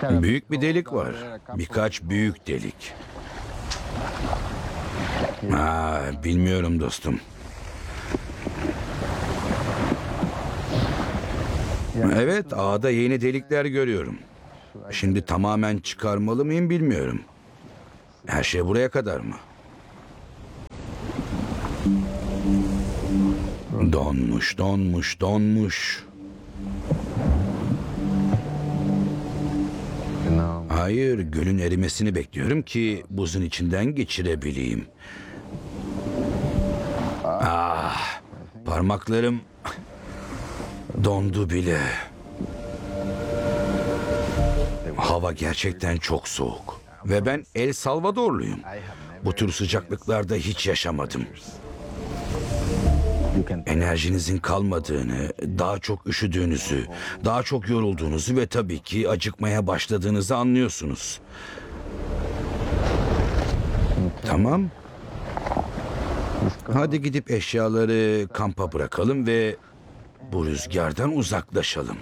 Büyük bir delik var. Birkaç büyük delik. Bilmiyorum dostum. Evet, ağda yeni delikler görüyorum. Şimdi tamamen çıkarmalı mıyım bilmiyorum. Her şey buraya kadar mı? Donmuş, donmuş, donmuş. Hayır, gölün erimesini bekliyorum ki buzun içinden geçirebileyim. Parmaklarım dondu bile. Hava gerçekten çok soğuk. Ve ben El Salvadorluyum. Bu tür sıcaklıklarda hiç yaşamadım. Enerjinizin kalmadığını, daha çok üşüdüğünüzü, daha çok yorulduğunuzu ve tabii ki acıkmaya başladığınızı anlıyorsunuz. Tamam. Hadi gidip eşyaları kampa bırakalım ve bu rüzgardan uzaklaşalım.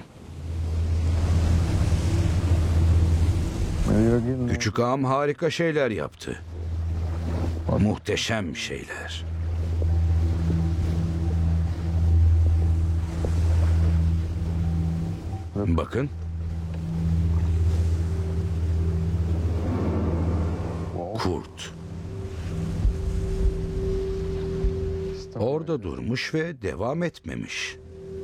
Küçük ağam harika şeyler yaptı. Muhteşem şeyler. Bakın. Kurt. Orada durmuş ve devam etmemiş.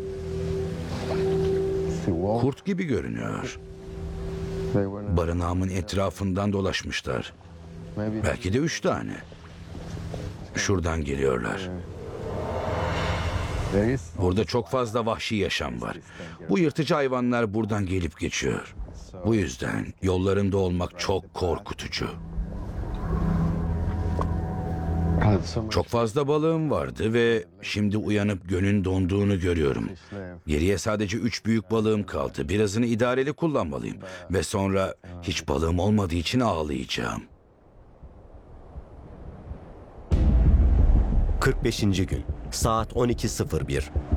Kurt gibi görünüyor. Barınağımın etrafından dolaşmışlar. Belki de 3 tane. Şuradan geliyorlar. Burada çok fazla vahşi yaşam var. Bu yırtıcı hayvanlar buradan gelip geçiyor. Bu yüzden yollarında olmak çok korkutucu. Çok fazla balığım vardı ve şimdi uyanıp gölün donduğunu görüyorum. Geriye sadece 3 büyük balığım kaldı. Birazını idareli kullanmalıyım. Ve sonra hiç balığım olmadığı için ağlayacağım. 45. gün, saat 12:01.